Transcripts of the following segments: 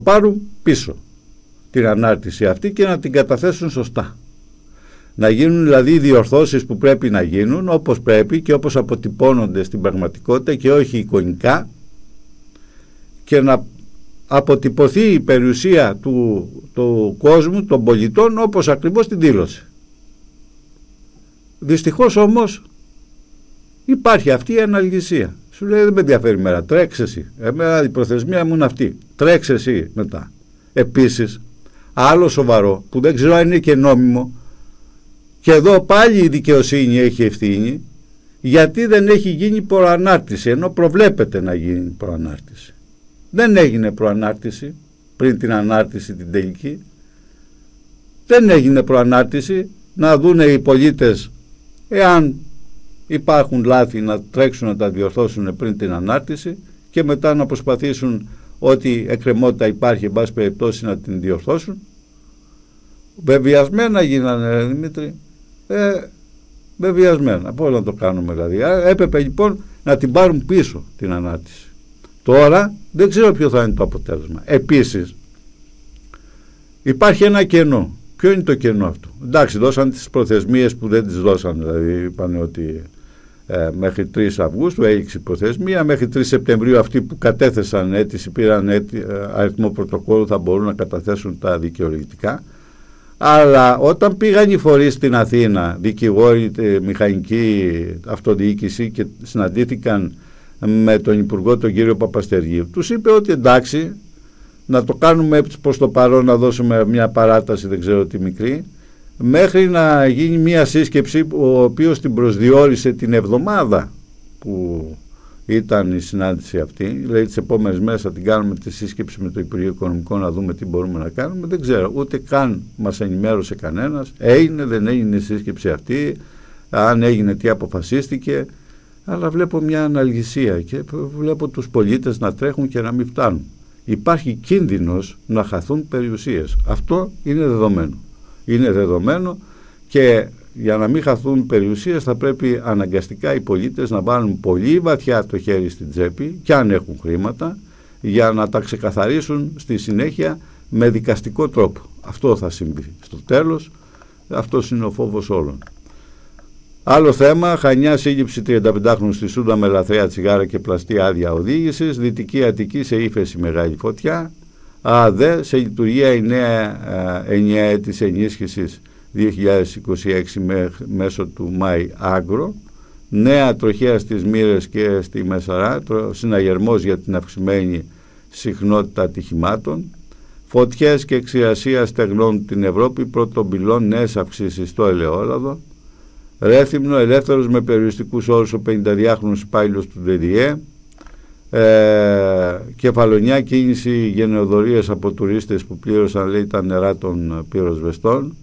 πάρουν πίσω την ανάρτηση αυτή και να την καταθέσουν σωστά. Να γίνουν δηλαδή οι διορθώσεις που πρέπει να γίνουν όπως πρέπει και όπως αποτυπώνονται στην πραγματικότητα και όχι εικονικά, και να αποτυπωθεί η περιουσία του κόσμου, των πολιτών, όπως ακριβώς την δήλωσε. Δυστυχώς όμως υπάρχει αυτή η αναλγησία. Σου λέει δεν με ενδιαφέρει μέρα, τρέξε εσύ. Εμένα η προθεσμία μου είναι αυτή. Τρέξε εσύ μετά. Επίσης, άλλο σοβαρό που δεν ξέρω αν είναι και νόμιμο, και εδώ πάλι η δικαιοσύνη έχει ευθύνη, γιατί δεν έχει γίνει προανάρτηση, ενώ προβλέπεται να γίνει προανάρτηση. Δεν έγινε προανάρτηση πριν την ανάρτηση την τελική. Δεν έγινε προανάρτηση να δούνε οι πολίτες εάν υπάρχουν λάθη να τρέξουν να τα διορθώσουν πριν την ανάρτηση και μετά να προσπαθήσουν ό,τι εκκρεμότητα υπάρχει εν πάση περιπτώσει να την διορθώσουν. Βεβαιασμένα γίνανε, Δημήτρη. Βεβαιασμένα. Πώς να το κάνουμε δηλαδή. Έπρεπε λοιπόν να την πάρουν πίσω την ανάρτηση. Τώρα δεν ξέρω ποιο θα είναι το αποτέλεσμα. Επίσης υπάρχει ένα κενό. Ποιο είναι το κενό αυτό? Εντάξει, δώσαν τις προθεσμίες που δεν τις δώσαν. Δηλαδή είπαν ότι μέχρι 3 Αυγούστου έληξε η προθεσμία, μέχρι 3 Σεπτεμβρίου αυτοί που κατέθεσαν αίτηση, πήραν αριθμό πρωτοκόλλου, θα μπορούν να καταθέσουν τα δικαιολογητικά. Αλλά όταν πήγαν οι φορείς στην Αθήνα, δικηγόροι, μηχανική αυτοδιοίκηση, και συναντήθηκαν με τον Υπουργό τον κύριο Παπαστεργίου, τους είπε ότι εντάξει, να το κάνουμε προς το παρόν, να δώσουμε μια παράταση, δεν ξέρω τι μικρή, μέχρι να γίνει μια σύσκεψη, ο οποίος την προσδιορίσε την εβδομάδα που ήταν η συνάντηση αυτή. Δηλαδή τις επόμενες μέρες θα την κάνουμε τη σύσκεψη με το Υπουργείο Οικονομικών να δούμε τι μπορούμε να κάνουμε. Δεν ξέρω, ούτε καν μας ενημέρωσε κανένας. Έγινε, δεν έγινε η σύσκεψη αυτή, αν έγινε τι αποφασίστηκε. Αλλά βλέπω μια αναλγησία και βλέπω τους πολίτες να τρέχουν και να μην φτάνουν. Υπάρχει κίνδυνος να χαθούν περιουσίες. Αυτό είναι δεδομένο. Είναι δεδομένο, και για να μην χαθούν περιουσίες θα πρέπει αναγκαστικά οι πολίτες να βάλουν πολύ βαθιά το χέρι στην τσέπη, και αν έχουν χρήματα, για να τα ξεκαθαρίσουν στη συνέχεια με δικαστικό τρόπο. Αυτό θα συμβεί στο τέλος. Αυτός είναι ο φόβος όλων. Άλλο θέμα, Χανιά σύλληψη 35χρονου στη Σούντα με λαθρέα τσιγάρα και πλαστή άδεια οδήγησης. Δυτική Αττική σε ύφεση μεγάλη φωτιά. ΑΔΕ σε λειτουργία η νέα ενιαία αίτηση ενίσχυσης 2026 μέσω του Μάη Άγκρο. Νέα τροχέα στις Μοίρες και στη Μεσαρά, συναγερμός για την αυξημένη συχνότητα ατυχημάτων. Φωτιές και ξηρασία στεγνών την Ευρώπη, πρώτων πυλών νέες αυξήσεις στο ελαιόλαδο. Ρέθυμνο, ελεύθερος με περιοριστικούς όρους ο 52χρονος υπάλληλος του ΔΔΕ. Κεφαλονιά, κίνηση γενεοδορίες από τουρίστες που πλήρωσαν, λέει, τα νερά των πυροσβεστών.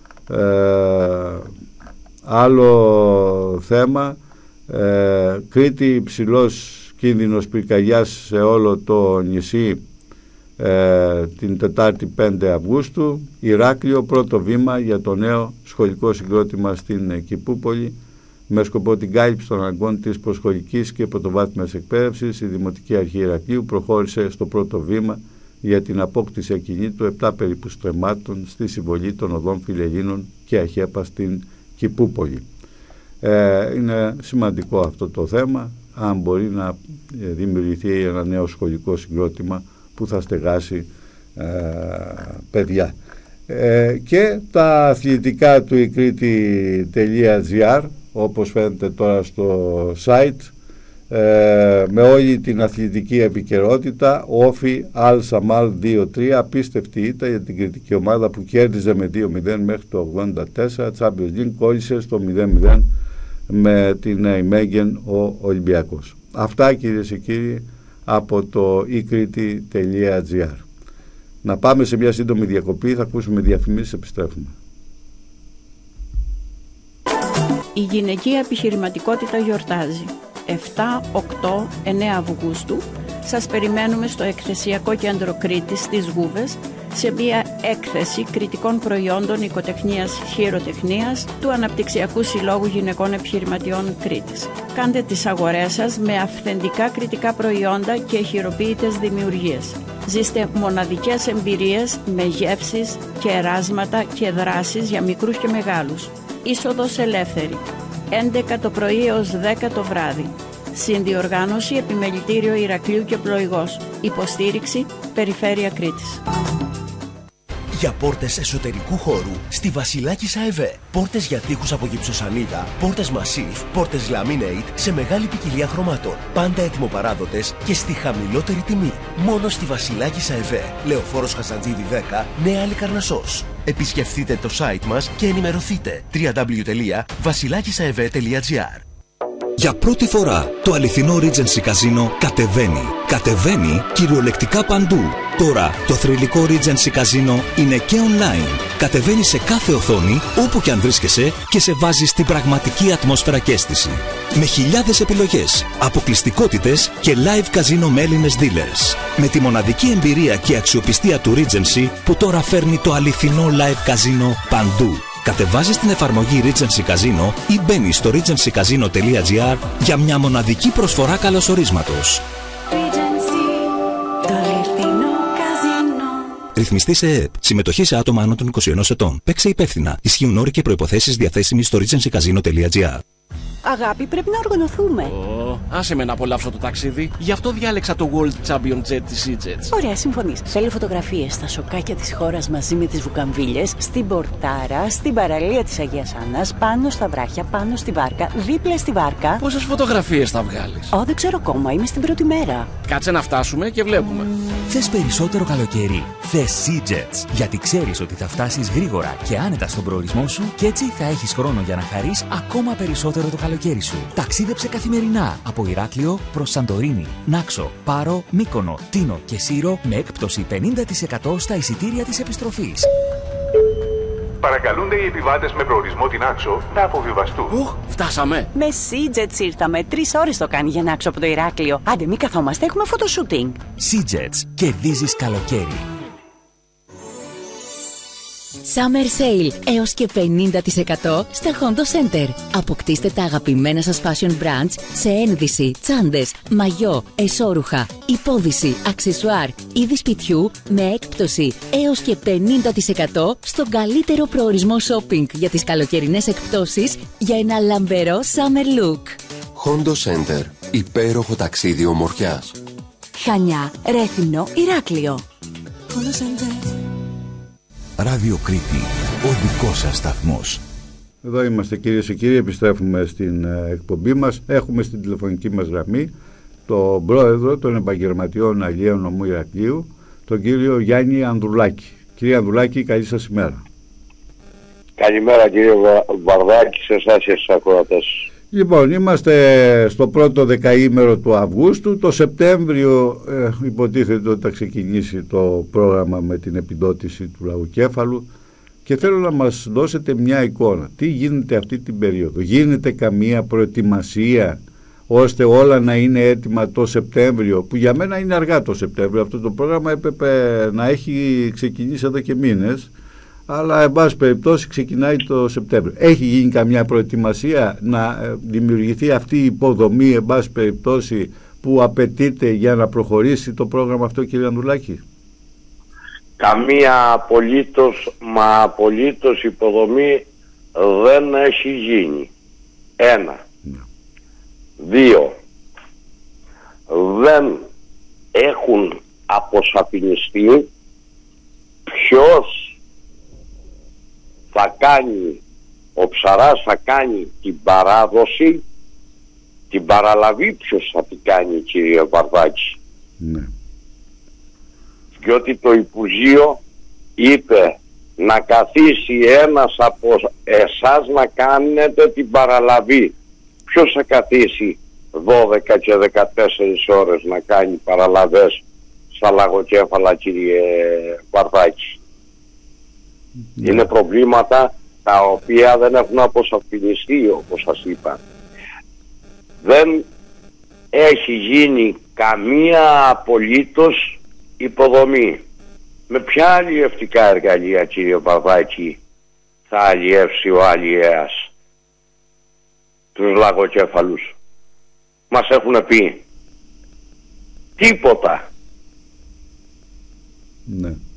Άλλο θέμα, Κρήτη, υψηλός κίνδυνος πυρκαγιάς σε όλο το νησί την Τετάρτη 5 Αυγούστου. Ηράκλειο, πρώτο βήμα για το νέο σχολικό συγκρότημα στην Κηπούπολη με σκοπό την κάλυψη των αναγκών της προσχολικής και πρωτοβάθμιας εκπαίδευσης. Η Δημοτική Αρχή Ηρακλείου προχώρησε στο πρώτο βήμα για την απόκτηση ακινήτου 7 περίπου στρεμμάτων στη συμβολή των οδών Φιλελλήνων και Αχέπα στην Κηπούπολη. Είναι σημαντικό αυτό το θέμα, αν μπορεί να δημιουργηθεί ένα νέο σχολικό συγκρότημα που θα στεγάσει παιδιά. Και τα αθλητικά του ikriti.gr, όπως φαίνεται τώρα στο site, με όλη την αθλητική επικαιρότητα. Όφι Αλ Σαμάλ 2-3, απίστευτη ήττα για την κριτική ομάδα που κέρδιζε με 2-0 μέχρι το 84. Champions League κόλλησε στο 0-0 με την Ναϊμέγεν ο Ολυμπιακός. Αυτά, κυρίες και κύριοι, από το ikriti.gr. Να πάμε σε μια σύντομη διακοπή, θα ακούσουμε διαφημίσεις, επιστρέφουμε. Η γυναικεία επιχειρηματικότητα γιορτάζει. 7, 8, 9 Αυγούστου σας περιμένουμε στο Εκθεσιακό Κέντρο Κρήτης στις Γούβες σε μια έκθεση κριτικών προϊόντων οικοτεχνίας χειροτεχνίας του Αναπτυξιακού Συλλόγου Γυναικών Επιχειρηματιών Κρήτης. Κάντε τις αγορές σας με αυθεντικά κριτικά προϊόντα και χειροποίητες δημιουργίες. Ζήστε μοναδικές εμπειρίες με γεύσεις, κεράσματα και δράσεις για μικρούς και μεγάλους. Είσοδος ελεύθερη. 11 το πρωί έως 10 το βράδυ. Συνδιοργάνωση Επιμελητήριο Ηρακλείου και Πλοηγός. Υποστήριξη Περιφέρεια Κρήτης. Για πόρτες εσωτερικού χώρου στη Βασιλάκης ΑΕΒ. Πόρτες για τοίχους από γυψοσανίδα, πόρτες Massif, πόρτες Laminate σε μεγάλη ποικιλία χρωμάτων. Πάντα έτοιμοπαράδοτες και στη χαμηλότερη τιμή. Μόνο στη Βασιλάκης ΑΕΒ. Λεωφόρος Χασαντζίδη 10, Νέα Λικαρνασσός. Επισκεφτείτε το site μας και ενημερωθείτε. www.vasilakisaev.gr. Για πρώτη φορά το αληθινό Regency Casino κατεβαίνει. Κατεβαίνει κυριολεκτικά παντού. Τώρα το θρυλικό Regency Casino είναι και online. Κατεβαίνει σε κάθε οθόνη, όπου και αν βρίσκεσαι, και σε βάζει στην πραγματική ατμόσφαιρα και αίσθηση. Με χιλιάδες επιλογές, αποκλειστικότητες και live casino με Έλληνες dealers. Με τη μοναδική εμπειρία και αξιοπιστία του Regency που τώρα φέρνει το αληθινό live casino παντού. Κατεβάζεις την εφαρμογή Regency Casino ή μπαίνεις στο regencycasino.gr για μια μοναδική προσφορά καλωσορίσματος. Ρυθμιστή σε ΕΕΠ. Συμμετοχή σε άτομα άνω των 21 ετών. Παίξε υπεύθυνα. Ισχύουν όροι και προϋποθέσεις διαθέσιμοι στο regencycasino.gr. Αγάπη, πρέπει να οργανωθούμε. Άσε με να απολαύσω το ταξίδι. Γι' αυτό διάλεξα το World Champion Jet της EasyJet. Ωραία, συμφωνείς. Θέλω φωτογραφίες στα σοκάκια της χώρας μαζί με τις βουκαμβίλες, στην πορτάρα, στην παραλία της Αγίας Άννας, πάνω στα βράχια, πάνω στη βάρκα, δίπλα στη βάρκα. Πόσες φωτογραφίες θα βγάλεις? Δεν ξέρω ακόμα, είμαι στην πρώτη μέρα. Κάτσε να φτάσουμε και βλέπουμε. Θες περισσότερο καλοκαίρι? Θες SeaJets. Γιατί ξέρεις ότι θα φτάσεις γρήγορα και άνετα στον προορισμό σου και έτσι θα έχεις χρόνο για να χαρείς ακόμα περισσότερο το καλοκαίρι σου. Ταξίδεψε καθημερινά από Ηράκλειο προς Σαντορίνη, Νάξο, Πάρο, Μύκονο, Τίνο και Σύρο με έκπτωση 50% στα εισιτήρια της επιστροφής. Παρακαλούνται οι επιβάτες με προορισμό την Άξο να αποβιβαστούν. Φτάσαμε. Με SeaJets ήρθαμε. 3 ώρες το κάνει για να Άξο από το Ηράκλειο. Άντε, μην καθόμαστε, έχουμε φωτοσούτινγκ. SeaJets. Κερδίζεις καλοκαίρι. Summer Sale έως και 50% στα Hondo Center. Αποκτήστε τα αγαπημένα σας fashion brands σε ένδυση, τσάντες, μαγιό, εσώρουχα, υπόδυση, αξεσουάρ, είδη σπιτιού με έκπτωση έως και 50% στον καλύτερο προορισμό shopping για τις καλοκαιρινές εκπτώσεις για ένα λαμπερό summer look. Hondo Center. Υπέροχο ταξίδι ομορφιάς. Χανιά, Ρέθυμνο, Ηράκλειο. Hondo Center. Ράδιο Κρήτη, ο δικός σας σταθμός. Εδώ είμαστε κυρίες και κύριοι, επιστρέφουμε στην εκπομπή μας. Έχουμε στην τηλεφωνική μας γραμμή τον πρόεδρο των επαγγελματιών αλλιέων νομού Ηρακλείου, τον κύριο Γιάννη Ανδρουλάκη. Κύριε Ανδρουλάκη, καλή σας ημέρα. Καλημέρα κύριε Βαρδάκη, σε εσάς και στους ακροατές. Λοιπόν, είμαστε στο πρώτο δεκαήμερο του Αυγούστου. Το Σεπτέμβριο υποτίθεται ότι θα ξεκινήσει το πρόγραμμα με την επιδότηση του λαγοκέφαλου και θέλω να μας δώσετε μια εικόνα. Τι γίνεται αυτή την περίοδο? Γίνεται καμία προετοιμασία ώστε όλα να είναι έτοιμα το Σεπτέμβριο, που για μένα είναι αργά το Σεπτέμβριο? Αυτό το πρόγραμμα έπρεπε να έχει ξεκινήσει εδώ και μήνες, αλλά εν πάση περιπτώσει ξεκινάει το Σεπτέμβριο. Έχει γίνει καμιά προετοιμασία να δημιουργηθεί αυτή η υποδομή, εν πάση περιπτώσει, που απαιτείται για να προχωρήσει το πρόγραμμα αυτό, κύριε Ανδρουλάκη? Καμία απολύτως υποδομή δεν έχει γίνει. 1. 2. Δεν έχουν αποσαφινιστεί ποιος θα κάνει, ο Ψαράς θα κάνει την παράδοση, την παραλαβή ποιος θα την κάνει, κύριε Βαρδάκη? Ναι. Διότι το Υπουργείο είπε να καθίσει ένας από εσάς να κάνετε την παραλαβή. Ποιος θα καθίσει 12 και 14 ώρες να κάνει παραλαβές στα λαγοκέφαλα, κύριε Βαρδάκη? Είναι προβλήματα τα οποία δεν έχουν αποσαφινιστεί, όπως σας είπα. Δεν έχει γίνει καμία απολύτως υποδομή. Με ποια αλλιευτικά εργαλεία, κύριε Βαρδάκη, θα αλλιεύσει ο αλλιέας τους λαγοκέφαλους? Μας έχουν πει τίποτα. Ναι.